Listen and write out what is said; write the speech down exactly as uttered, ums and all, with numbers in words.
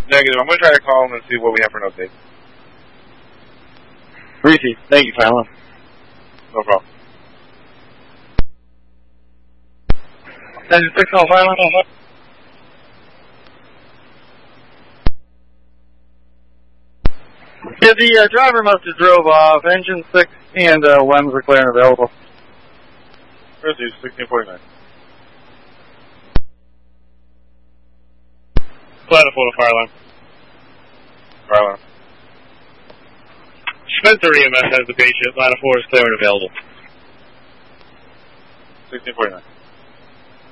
Negative. I'm going to try to call him and see what we have for an update. Receive. Thank you, Fallon. No problem. Engine six on Fallon. Yeah, the uh, driver must have drove off. Engine six and uh, L E Ms are clear and available. Receive. sixteen forty-nine. Ladder four to fire line. Fire line. Spencer E M S has the patient. Ladder four is clear and available. sixteen forty-nine.